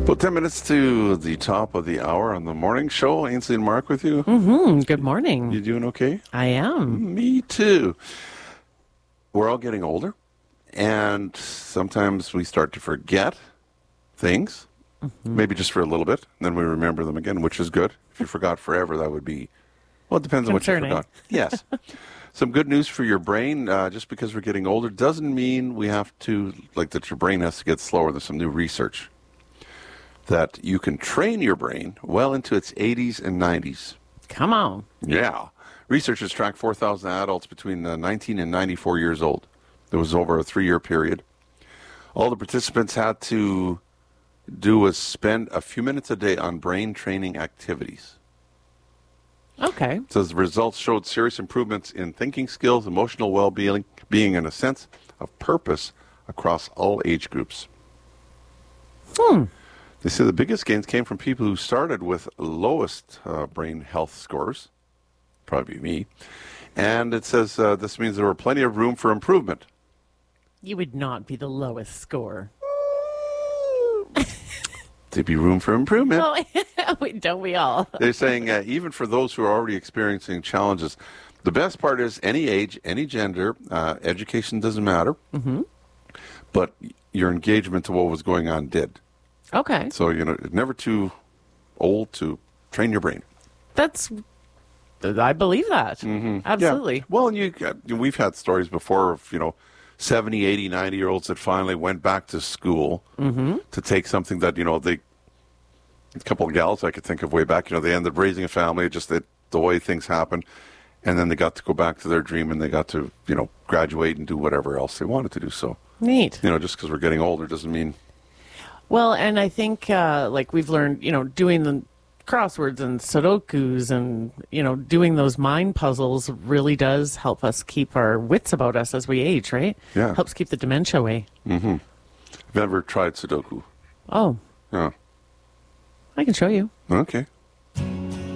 Well, 10 minutes to the top of the hour on the morning show. Ainsley and Mark with you. Good morning. You doing okay? I am. Me too. We're all getting older, and sometimes we start to forget things, maybe just for a little bit, and then we remember them again, which is good. If you forgot forever, that would be, well, it depends on what you Concerning. forgot. Yes. Some good news for your brain. Just because we're getting older doesn't mean we have to, like that your brain has to get slower. There's some new research that you can train your brain well into its 80s and 90s. Come on. Yeah. Researchers tracked 4,000 adults between 19 and 94 years old. It was over a 3-year period. All the participants had to do was spend a few minutes a day on brain training activities. Okay. It says the results showed serious improvements in thinking skills, emotional well-being, and a sense of purpose across all age groups. They say the biggest gains came from people who started with lowest brain health scores, probably me. And it says this means there were plenty of room for improvement. You would not be the lowest score. There'd be room for improvement. Oh, don't we all? They're saying even for those who are already experiencing challenges, the best part is any age, any gender, education doesn't matter, but your engagement to what was going on did. Okay. So, never too old to train your brain. I believe that. Absolutely. Yeah. Well, and we've had stories before of, 70, 80, 90-year-olds that finally went back to school to take something that, a couple of gals I could think of way back, they ended up raising a family, just the way things happened. And then they got to go back to their dream and they got to, graduate and do whatever else they wanted to do. So, Neat. Just because we're getting older doesn't mean. Well, and I think we've learned, doing the crosswords and Sudokus and, doing those mind puzzles really does help us keep our wits about us as we age, right? Yeah. Helps keep the dementia away. I've never tried Sudoku. Oh, Yeah. I can show you. Okay.